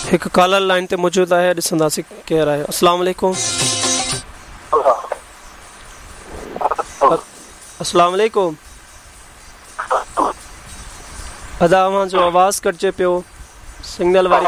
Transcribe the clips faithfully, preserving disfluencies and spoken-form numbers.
एक caller line ते मौजूद है, ॾिसंदासीं केरु आहे। अस्सलाम वालेकुम। अस्सलाम वालेकुम। अदा जो आवाज़ कटजे पियो, सिग्नल वारी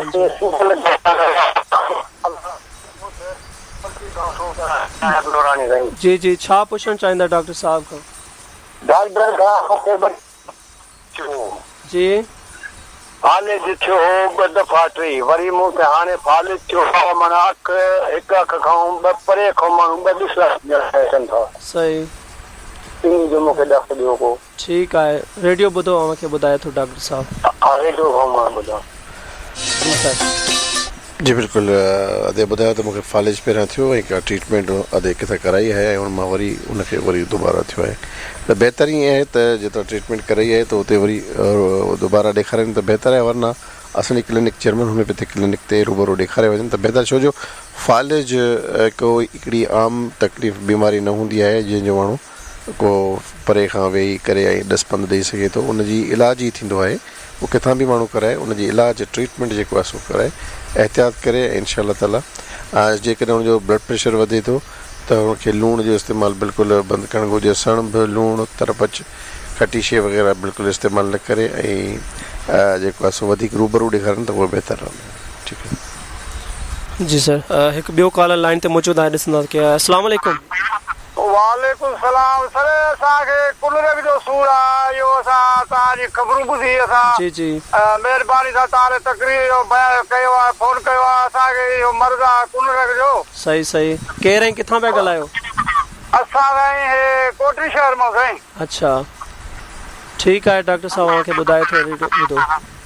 जी जी छा पुछणु चाहींदा डॉक्टर साहब खां? डॉक्टर जी फालिज थियो ॿ दफ़ा टे, वरी मूंखे हाणे फालिज थियो, माना अख हिकु अख खां ॿ परे खां माण्हू ॿ ॾिसनि था। सही, इन जो मूंखे ॾस ॾियो को। ठीकु आहे, रेडियो ॿुधो मूंखे ॿुधाए थो डॉक्टर साहब। हा, रेडियो खां मां ॿुधां। जी सर। जी बिल्कुलु, अदे ॿुधायो त मूंखे फालिज पहिरियां थियो ऐं का ट्रीटमेंट अदे किथे कराई आहे ऐं मां वरी उनखे वरी दुबारा थियो आहे। त बहितर ई आहे त जेतिरा ट्रीटमेंट कराई आहे त उते वरी दुबारा ॾेखारनि त बहितर आहे, वरना असली क्लिनिक चेयरमैन होम्योपैथिक क्लिनिक ते रूबरू ॾेखारे वञनि त बहितर। छो जो फालिज को हिकिड़ी आम तकलीफ़ बीमारी न हूंदी आहे जंहिंजो माण्हू को परे खां वेही करे ऐं ॾस पंधु ॾेई सघे थो। उनजी इलाज ई थींदो आहे, उहो किथां बि माण्हू कराए उनजी इलाज ट्रीटमेंट जेको आहे सो कराए, एहतियात करे ऐं इनशा ताला। जेकॾहिं उनजो ब्लड प्रेशर वधे थो त उनखे लूण जो इस्तेमालु बिल्कुलु बंदि करणु घुरिजे। सणभ, लूणु, तरपच, खटी शइ वग़ैरह बिल्कुलु इस्तेमालु न करे ऐं जेको आहे सो वधीक रूबरू ॾेखारनि त उहो बहितर रहंदो। ठीकु आहे जी सर। हिकु ॿियो कॉलर लाइन ते मौजूदु आहे, ॾिसंदासीं केरु आहे। अस्सलाम वालेकुम। वालेकुम सलाम। सर असांखे कुलर जो सूर आहे, इहो असां तव्हांजी ख़बरूं ॿुधी असां जी जी महिरबानी सां तव्हां तकरीर जो बयानु कयो आहे, फोन कयो आहे। असांखे इहो मर्ज़ आहे कुलर जो। सही सही। केरु ऐं किथां पिया ॻाल्हायो? असां साईं हे कोटरी शहर मां साईं। अच्छा ठीकु आहे, डॉक्टर साहब मूंखे ॿुधाए थो ॿुधो।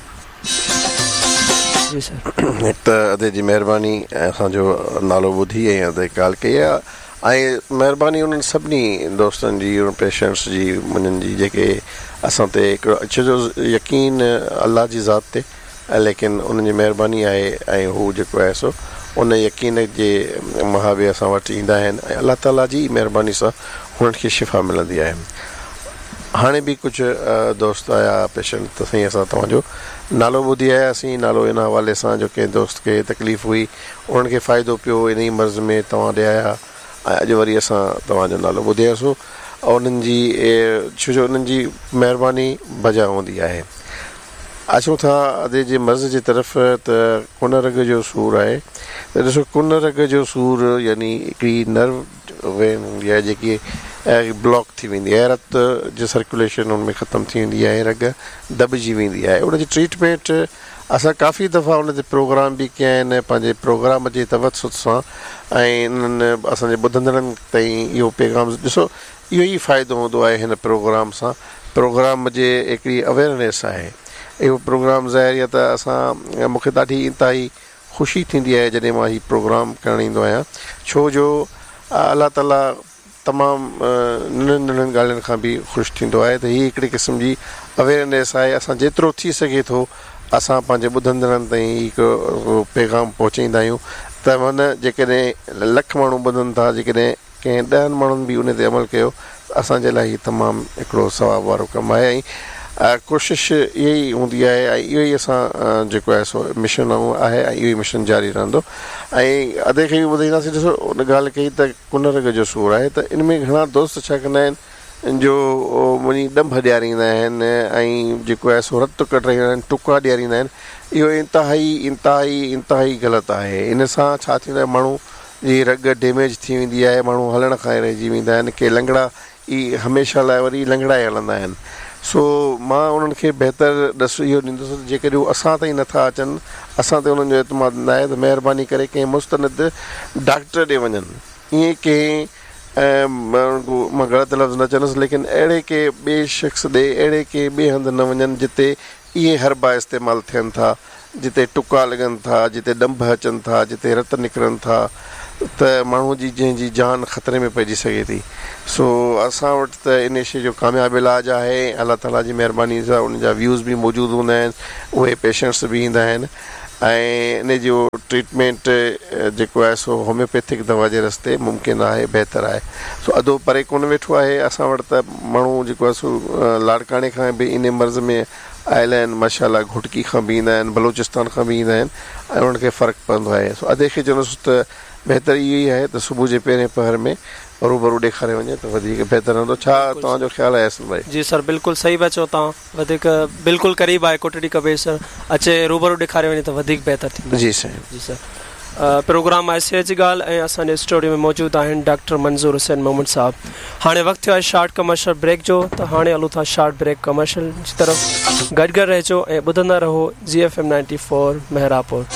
जी सर। त अदे जी महिरबानी, असांजो नालो ॿुधी ऐं अदे कॉल कई आहे ऐं महिरबानी उन्हनि सभिनी दोस्तनि जी, उन पेशेंट्स जी, मुंहिंजनि जी जेके असां ते हिकिड़ो छो जो यकीन अलाह जी ज़ात ते, लेकिन उन्हनि जी महिरबानी आहे ऐं हू जेको आहे सो उन यकीन जे महावे असां वटि ईंदा आहिनि ऐं अलाह ताला जी महिरबानी सां हुननि खे शिफ़ा मिलंदी आहे। हाणे बि कुझु दोस्त आया पेशेंट, त साईं असां तव्हांजो नालो ॿुधी आयासीं, नालो इन हवाले सां जो कंहिं दोस्त खे तकलीफ़ हुई, उन्हनि खे फ़ाइदो पियो इन ई मर्ज़ में तव्हां ॾे आया ऐं अॼु वरी असां तव्हांजो नालो ॿुधियोसीं ऐं उन्हनि जी छो जो उन्हनि जी महिरबानी बजा हूंदी आहे। अचूं था अदे जे मर्ज़ जी तरफ़, त कुन रग जो सूरु आहे। त ॾिसो, कुन रग जो सूरु यानी हिकिड़ी नर्व वेन हूंदी आहे जेकी ब्लॉक थी वेंदी आहे, रत जो सर्कुलेशन उनमें ख़तमु थी वेंदी आहे, रग दॿिजी वेंदी आहे। उनजी ट्रीटमेंट असां काफ़ी दफ़ा उन ते प्रोग्राम बि कया आहिनि पंहिंजे प्रोग्राम जे तवसुत सां ऐं इन्हनि असांजे ॿुधंदड़नि ताईं इहो पैगाम ॾिसो, इहो ई फ़ाइदो हूंदो आहे हिन प्रोग्राम सां। प्रोग्राम जे हिकिड़ी अवेयरनेस आहे। इहो प्रोग्राम ज़ाहिर त असां मूंखे ॾाढी इंतिहाई ख़ुशी थींदी आहे जॾहिं मां हीउ प्रोग्राम करणु ईंदो आहियां, छो जो अलाह ताला तमामु नंढनि नंढनि ॻाल्हियुनि खां बि ख़ुशि थींदो आहे। त हीअ हिकिड़ी क़िस्म जी अवेयरनेस आहे। असां जेतिरो थी सघे थो असां पंहिंजे ॿुधंदड़नि ताईं हिकु पैगाम पहुचाईंदा आहियूं त मन जेकॾहिं लख माण्हू ॿुधनि था, जेकॾहिं कंहिं ॾहनि माण्हुनि बि उन ते अमल कयो त असांजे लाइ हीउ तमामु हिकिड़ो सवाबु वारो कमु आहे। ऐं कोशिशि इहा ई हूंदी आहे ऐं इहो ई असां जेको आहे सो मिशन आहे ऐं इहो ई मिशन जारी रहंदो। ऐं अधे खे बि ॿुधाईंदासीं। ॾिसो, उन ॻाल्हि कई त कुन रग जो सूरु आहे, त इन में घणा दोस्त छा कंदा आहिनि जो मुंहिंजी ॾंभ ॾियारींदा आहिनि ऐं जेको आहे सो रत कढाईंदा आहिनि, टुका ॾियारींदा आहिनि। इहो इंतिहाई इंतिहाई इंतिहाई ग़लति आहे। इन सां छा थींदो आहे, माण्हू जी रग डैमेज थी वेंदी आहे, माण्हू हलण खां रहिजी वेंदा आहिनि, के लंगड़ा ई हमेशह लाइ वरी लंगड़ा ई हलंदा आहिनि। सो मां उन्हनि खे बहितर ॾस इहो ॾींदुसि, जेकॾहिं उहे असां ताईं नथा अचनि, असां ते उन्हनि जो एतमाद न आहे, त महिरबानी करे कंहिं मुस्तनद डॉक्टर ॾे वञनि। ईअं कंहिं मां ग़लति लफ़्ज़ न चवंदुसि, लेकिन अहिड़े के ॿिए शख़्स ॾे, अहिड़े के ॿिए हंधि न वञनि जिते इहे हरबा इस्तेमालु थियनि था, जिते टुका लॻनि था, जिते ॾंभ अचनि था, जिते रत निकिरनि था, त माण्हू जी जंहिंजी जान ख़तरे में पइजी सघे थी। सो असां वटि त इन शइ जो कामयाबु इलाजु आहे। अलाह ताला जी महिरबानी सां उन जा व्यूज़ बि मौजूदु हूंदा आहिनि, उहे पेशेंट्स बि ईंदा आहिनि ऐं इन जो ट्रीटमेंट जेको आहे सो होम्योपैथिक दवा जे रस्ते मुमकिन आहे, बहितर आहे। सो अधो परे कोन वेठो आहे। असां वटि त माण्हू जेको आहे सो लाड़काणे खां बि इन मर्ज़ में आयल आहिनि माशाल्लाह घुटकी खां बि ईंदा आहिनि बलोचिस्तान खां बि ईंदा आहिनि ऐं उन्हनि खे फ़र्क़ु पवंदो आहे सो अधे खे चवंदुसि त बहितर इहो ई आहे त सुबुह जे पहिरें पहर में रूबरू ॾेखारे वञे त वधीक बहितर रहंदो छा तव्हांजो ख़्यालु आहे हसन भाई जी सर बिल्कुलु सही पिया चओ तव्हां वधीक बिल्कुलु क़रीब आहे कोटड़ी कबीर सर अचे रूबरू ॾेखारे वञे त वधीक बहितर थींदो जी साईं जी सर प्रोग्राम आहे सिहत जी ॻाल्हि ऐं असांजे स्टूडियो में मौजूदु आहिनि डॉक्टर मंज़ूर हुसैन मोहम्मद साहब हाणे वक़्तु आहे शार्ट कमर्शियल ब्रेक जो त हाणे हलूं था शार्ट ब्रेक कमर्शियल जी तरफ़ गॾु गॾु रहिजो ऐं ॿुधंदा रहो जी F M ninety four Mehrabpur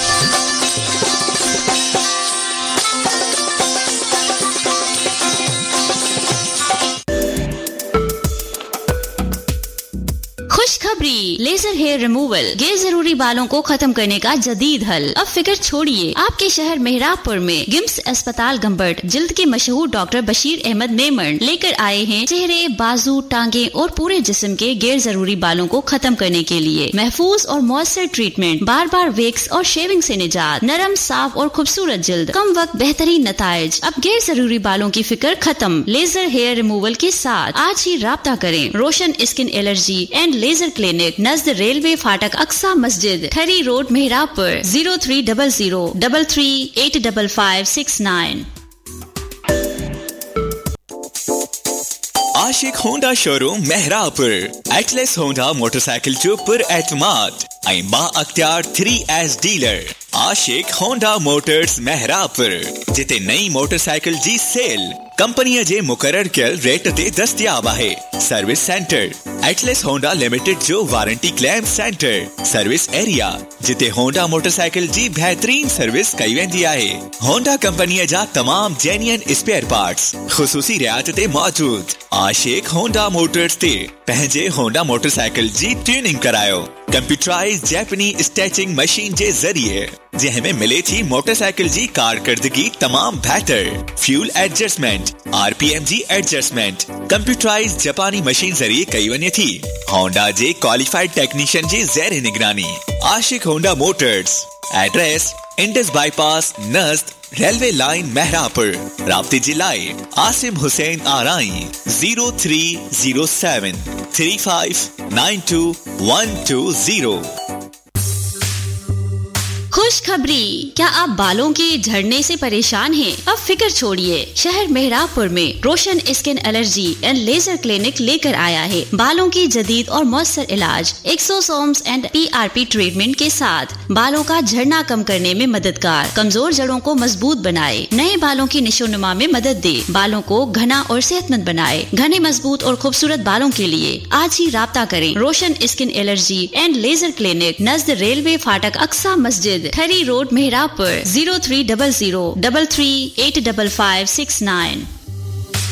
खुशखबरी लेजर हेयर रिमूवल गैर जरूरी बालों को खत्म करने का जदीद हल। अब फिक्र छोड़िए, आपके शहर मेहरापुर में गिम्स अस्पताल गंबट जिल्द के मशहूर डॉक्टर बशीर अहमद मेमन लेकर आए हैं चेहरे, बाजू, टांगे और पूरे जिस्म के गैर जरूरी बालों को खत्म करने के लिए महफूज और मौसर ट्रीटमेंट, बार बार वेक्स और शेविंग से निजात, नरम, साफ और खूबसूरत जिल्द, कम वक्त बेहतरीन नताइज। अब गैर जरूरी बालों की फिक्र खत्म लेजर हेयर रिमूवल के साथ आज ही राब्ता करें। रोशन skin allergy and laser clinic Najd railway फाटक अक्सा मस्जिद ठरी रोड मेहरापुर जीरो थ्री डबल जीरो double three eight double five six nine. आशिक Honda showroom Mehrabpur Atlas Honda motorcycle जो पुर एतमाद ऐं बा अख्तियार थ्री एस डीलर आशिक होंडा मोटर्स मेहरापुर जिते नई मोटरसाइकिल जी सेल कंपनीअ जे मुक़रर कयल रेट ते दस्तयाब आहे। Service centre Atlas Honda limited जो warranty claim centre service area जिते होंडा मोटरसाइकिल जी बेहतरीन सर्विस कई वेंदी आहे। होंडा कंपनीअ जा तमाम जेन्युइन स्पेयर पार्ट्स ख़ुसूसी रियायत ते मौजूद। आशिक होंडा मोटर्स ते पंहिंजे होंडा मोटरसाइकिल जी ट्यूनिंग करायो कंप्यूटराइज जैपनी स्टैचिंग मशीन जे ज़रिए जंहिंमें मिले थी मोटरसाइकिल जी कारकर्दगी तमाम बेहतर। फ्यूल एडजस्टमेंट, आरपीएम जी एडजस्टमेंट कंप्यूटराइज जापानी मशीन जरिए कई वञे थी। होंडा जे क्वालिफाइड टेक्नीशियन जी ज़ेर निगरानी। आशिक Honda Motors address Indus bypass नज़द railway line Mehrabpur. राब्ते जे लाइ आसिम हुसैन आराई जीरो थ्री जीरो seven three five nine two one two जीरो। खुशखबरी, क्या आप बालों के झड़ने से परेशान हैं? अब फिक्र छोड़िए, शहर मेहरापुर में रोशन skin allergy and laser clinic लेकर आया है बालों की जदीद और मौसर इलाज एक्सोसोम्स एंड पीआरपी ट्रीटमेंट के साथ बालों का झड़ना कम करने में मददगार, कमजोर जड़ों को मजबूत बनाए, नए बालों की निशोनुमा में मदद दे, बालों को घना और सेहतमंद बनाए। घने, मजबूत और खूबसूरत बालों के लिए आज ही राब्ता करें। रोशन skin allergy and laser clinic Najd railway फाटक अक्सा मस्जिद ठरी रोड मेहरापुर जीरो थ्री डबल जीरो double three eight double five six nine.